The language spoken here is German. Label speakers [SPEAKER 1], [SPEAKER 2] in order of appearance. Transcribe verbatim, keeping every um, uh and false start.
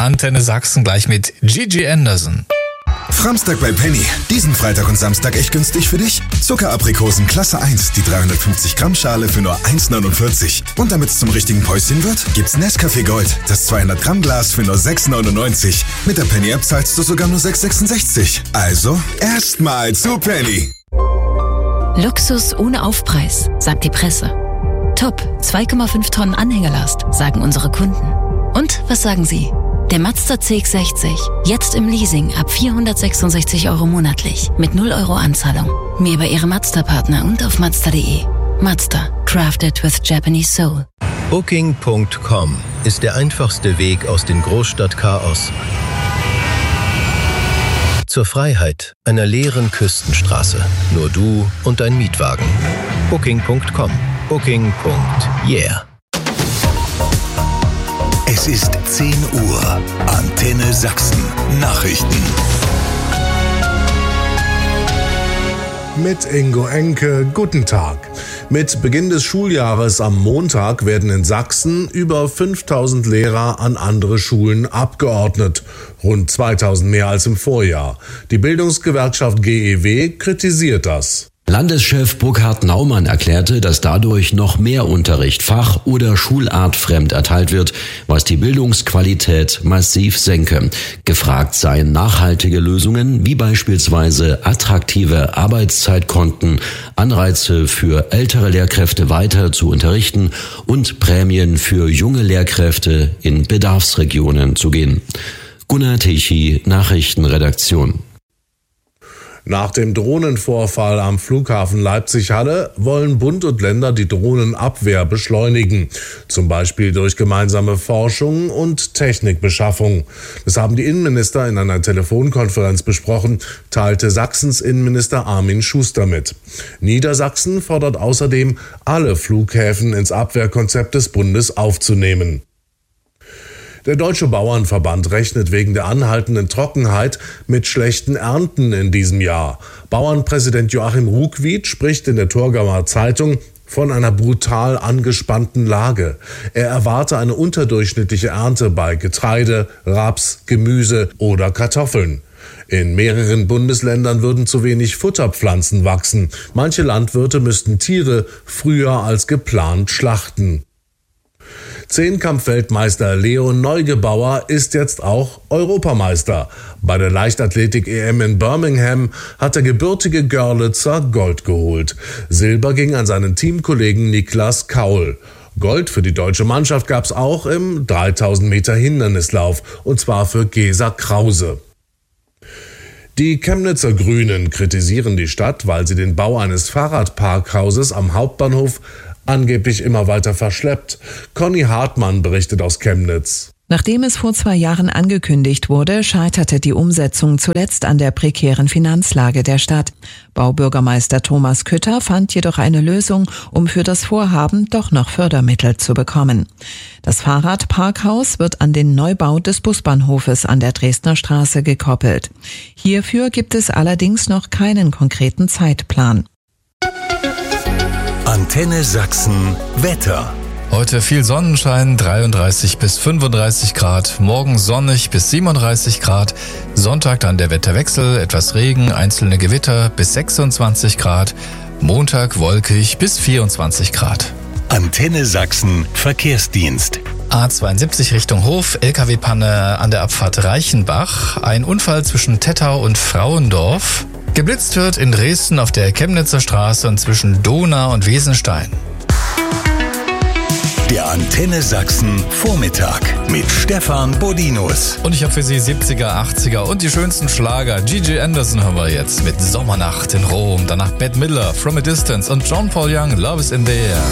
[SPEAKER 1] Antenne Sachsen gleich mit Gigi Anderson.
[SPEAKER 2] Framstag bei Penny. Diesen Freitag und Samstag echt günstig für dich? Zuckeraprikosen Klasse eins, die dreihundertfünfzig Gramm Schale für nur eins neunundvierzig. Und damit es zum richtigen Päuschen wird, gibt's Nescafé Gold, das zweihundert Gramm Glas für nur sechs neunundneunzig. Mit der Penny App zahlst du sogar nur sechs sechsundsechzig. Also, erstmal zu Penny.
[SPEAKER 3] Luxus ohne Aufpreis, sagt die Presse. Top, zwei Komma fünf Tonnen Anhängerlast, sagen unsere Kunden. Und was sagen Sie? Der Mazda C X sechzig, jetzt im Leasing ab vierhundertsechsundsechzig Euro monatlich, mit null Euro Anzahlung. Mehr bei Ihrem Mazda-Partner und auf Mazda punkt de. Mazda, crafted with Japanese soul.
[SPEAKER 4] Booking Punkt com ist der einfachste Weg aus dem Großstadtchaos zur Freiheit einer leeren Küstenstraße. Nur du und dein Mietwagen. Booking Punkt com. Booking. Yeah.
[SPEAKER 2] Es ist zehn Uhr. Antenne Sachsen. Nachrichten.
[SPEAKER 5] Mit Ingo Enke, guten Tag. Mit Beginn des Schuljahres am Montag werden in Sachsen über fünftausend Lehrer an andere Schulen abgeordnet. Rund zweitausend mehr als im Vorjahr. Die Bildungsgewerkschaft G E W kritisiert das.
[SPEAKER 6] Landeschef Burkhard Naumann erklärte, dass dadurch noch mehr Unterricht fach- oder schulartfremd erteilt wird, was die Bildungsqualität massiv senke. Gefragt seien nachhaltige Lösungen, wie beispielsweise attraktive Arbeitszeitkonten, Anreize für ältere Lehrkräfte weiter zu unterrichten und Prämien für junge Lehrkräfte in Bedarfsregionen zu gehen. Gunnar Tichy, Nachrichtenredaktion.
[SPEAKER 5] Nach dem Drohnenvorfall am Flughafen Leipzig-Halle wollen Bund und Länder die Drohnenabwehr beschleunigen, zum Beispiel durch gemeinsame Forschung und Technikbeschaffung. Das haben die Innenminister in einer Telefonkonferenz besprochen, teilte Sachsens Innenminister Armin Schuster mit. Niedersachsen fordert außerdem, alle Flughäfen ins Abwehrkonzept des Bundes aufzunehmen. Der Deutsche Bauernverband rechnet wegen der anhaltenden Trockenheit mit schlechten Ernten in diesem Jahr. Bauernpräsident Joachim Ruckwied spricht in der Thurgauer Zeitung von einer brutal angespannten Lage. Er erwarte eine unterdurchschnittliche Ernte bei Getreide, Raps, Gemüse oder Kartoffeln. In mehreren Bundesländern würden zu wenig Futterpflanzen wachsen. Manche Landwirte müssten Tiere früher als geplant schlachten. Zehnkampf-Weltmeister Leon Neugebauer ist jetzt auch Europameister. Bei der Leichtathletik-E M in Birmingham hat der gebürtige Görlitzer Gold geholt. Silber ging an seinen Teamkollegen Niklas Kaul. Gold für die deutsche Mannschaft gab's auch im dreitausend Meter Hindernislauf, und zwar für Gesa Krause. Die Chemnitzer Grünen kritisieren die Stadt, weil sie den Bau eines Fahrradparkhauses am Hauptbahnhof angeblich immer weiter verschleppt. Conny Hartmann berichtet aus Chemnitz.
[SPEAKER 7] Nachdem es vor zwei Jahren angekündigt wurde, scheiterte die Umsetzung zuletzt an der prekären Finanzlage der Stadt. Baubürgermeister Thomas Kütter fand jedoch eine Lösung, um für das Vorhaben doch noch Fördermittel zu bekommen. Das Fahrradparkhaus wird an den Neubau des Busbahnhofes an der Dresdner Straße gekoppelt. Hierfür gibt es allerdings noch keinen konkreten Zeitplan.
[SPEAKER 2] Antenne Sachsen Wetter.
[SPEAKER 1] Heute viel Sonnenschein, dreiunddreißig bis fünfunddreißig Grad, morgen sonnig bis siebenunddreißig Grad, Sonntag dann der Wetterwechsel, etwas Regen, einzelne Gewitter bis sechsundzwanzig Grad, Montag wolkig bis vierundzwanzig Grad.
[SPEAKER 2] Antenne Sachsen Verkehrsdienst.
[SPEAKER 1] A zweiundsiebzig Richtung Hof, L K W-Panne an der Abfahrt Reichenbach, ein Unfall zwischen Tettau und Frauendorf. Geblitzt wird in Dresden auf der Chemnitzer Straße und zwischen Donau und Wesenstein.
[SPEAKER 2] Der Antenne Sachsen Vormittag mit Stefan Bodinus.
[SPEAKER 1] Und ich habe für Sie siebziger, achtziger und die schönsten Schlager. Gigi Anderson haben wir jetzt mit Sommernacht in Rom. Danach Bette Midler, From a Distance und John Paul Young, Love is in the Air.